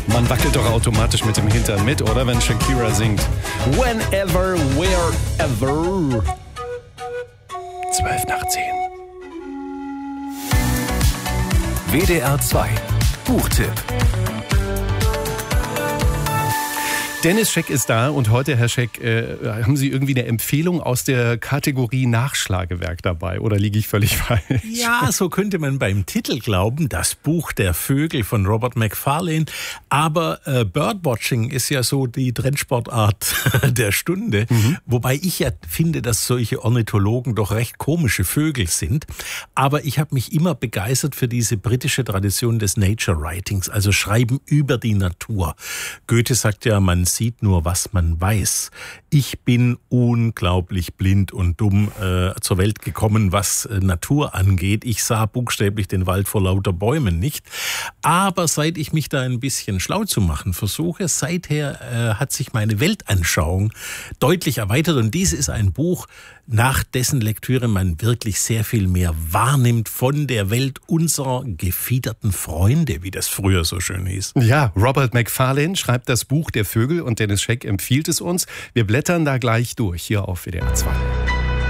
Man wackelt doch automatisch mit dem Hintern mit, oder? Wenn Shakira singt. Whenever, wherever. 12:10. WDR 2 Buchtipp. Dennis Scheck ist da und heute, Herr Scheck, haben Sie irgendwie eine Empfehlung aus der Kategorie Nachschlagewerk dabei oder liege ich völlig falsch? Ja, so könnte man beim Titel glauben, das Buch der Vögel von Robert Macfarlane. Aber Birdwatching ist ja so die Trendsportart der Stunde. Wobei ich ja finde, dass solche Ornithologen doch recht komische Vögel sind. Aber ich habe mich immer begeistert für diese britische Tradition des Nature Writings, also Schreiben über die Natur. Goethe sagt ja, man sieht nur, was man weiß. Ich bin unglaublich blind und dumm zur Welt gekommen, was Natur angeht. Ich sah buchstäblich den Wald vor lauter Bäumen nicht. Aber seit ich mich da ein bisschen schlau zu machen versuche, seither hat sich meine Weltanschauung deutlich erweitert. Und dies ist ein Buch, nach dessen Lektüre man wirklich sehr viel mehr wahrnimmt von der Welt unserer gefiederten Freunde, wie das früher so schön hieß. Ja, Robert Macfarlane schreibt das Buch der Vögel und Dennis Scheck empfiehlt es uns. Wir blättern da gleich durch hier auf WDR 2.